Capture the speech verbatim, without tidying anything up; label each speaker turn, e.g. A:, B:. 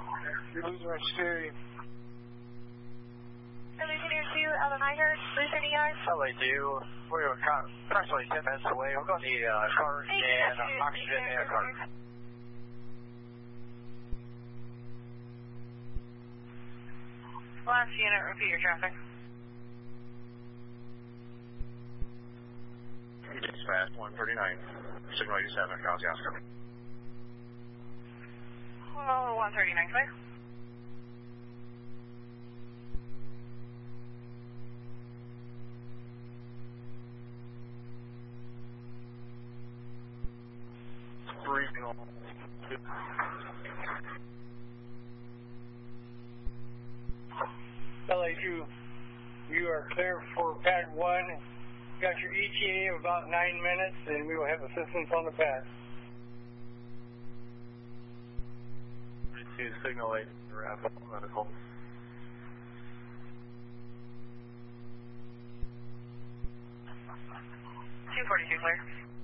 A: You're losing my steering.
B: Engineer two, Alvin Highhurst, losing E R.
A: L A two, we're approximately ten minutes away. We're going to need a uh, cart and uh, oxygen in a cart.
B: Last unit, repeat your traffic.
A: Dispatch one thirty-nine, signal eighty-seven, Kawasaki Oscar.
B: Well, one thirty-nine, clear.
A: Regional. L A two, you are clear for pad one. Got your E T A of about nine minutes, and we will have assistance on the pad. Signal eight, wrap up medical.
B: two forty-two, clear.